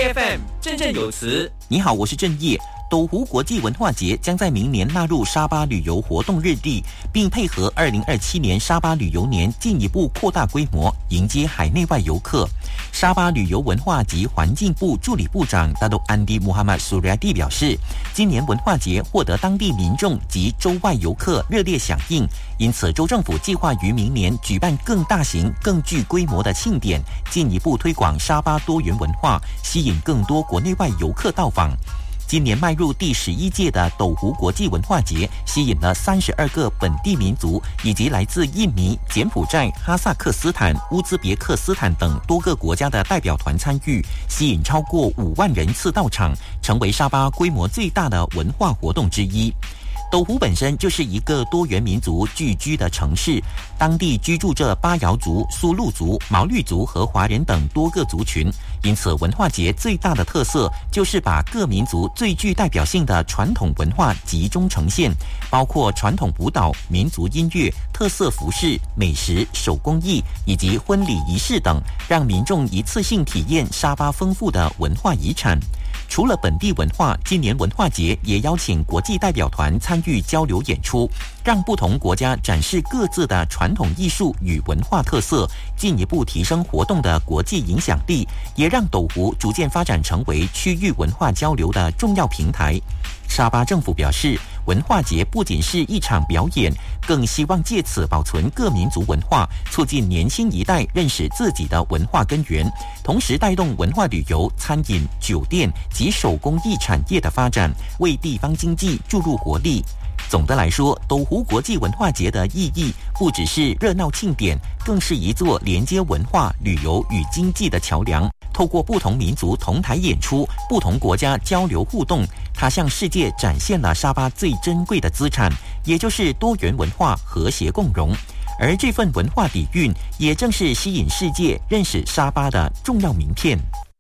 AIFM 振振有词。 你好，我是郑业。斗湖国际文化节将在明年纳入沙巴旅游活动日历，并配合2027年沙巴旅游年进一步扩大规模，迎接海内外游客。沙巴旅游文化及环境部助理部长大都安迪穆哈马苏瑞蒂表示，今年文化节获得当地民众及州外游客热烈响应，因此州政府计划于明年举办更大型、更具规模的庆典，进一步推广沙巴多元文化，吸引更多国内外游客到访。今年迈入第11届的斗湖国际文化节，吸引了32个本地民族以及来自印尼、柬埔寨、哈萨克斯坦、乌兹别克斯坦等多个国家的代表团参与，吸引超过5万人次到场，成为沙巴规模最大的文化活动之一。斗湖本身就是一个多元民族聚居的城市，当地居住着巴瑶族、苏祿族、毛绿族和华人等多个族群，因此文化节最大的特色就是把各民族最具代表性的传统文化集中呈现，包括传统舞蹈、民族音乐、特色服饰、美食、手工艺以及婚礼仪式等，让民众一次性体验沙巴丰富的文化遗产。除了本地文化，今年文化节也邀请国际代表团参与交流演出，让不同国家展示各自的传统艺术与文化特色，进一步提升活动的国际影响力，也让斗湖逐渐发展成为区域文化交流的重要平台。沙巴政府表示，文化节不仅是一场表演，更希望借此保存各民族文化，促进年轻一代认识自己的文化根源，同时带动文化旅游、餐饮、酒店及手工艺产业的发展，为地方经济注入活力。总的来说，斗湖国际文化节的意义不只是热闹庆典，更是一座连接文化、旅游与经济的桥梁。透过不同民族同台演出，不同国家交流互动，它向世界展现了沙巴最珍贵的资产，也就是多元文化和谐共融。而这份文化底蕴，也正是吸引世界认识沙巴的重要名片。